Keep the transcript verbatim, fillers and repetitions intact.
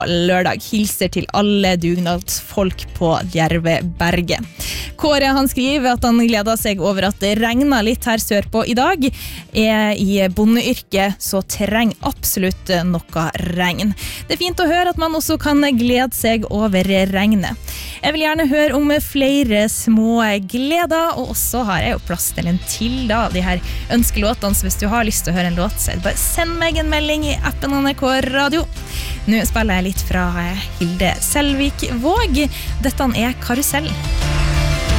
lørdag. Hilser til alle dugnadsfolk på Djerveberget. Kåre han skriver at han gleder seg over at det regner litt her sørpå i dag. Er i bondeyrket, så trenger absolutt noe regn. Det er fint å høre at man også kan glede seg over regnet. Jeg vil gjerne høre om flere små gleder, og også har jeg jo plass til en til da, de her ønskelåtene, så hvis du har lyst til å høre en låt, så bare send meg en melding i appen N R K Radio. Nå spiller jeg litt fra Hilde Selvik Våg. Dette er Karusell.